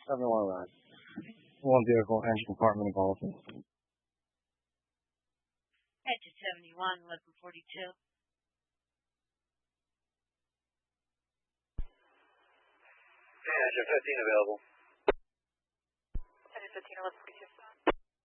71 ride. One vehicle, engine compartment involved. Engine 71, 1142. Engine 15 available. Engine 15, 1142.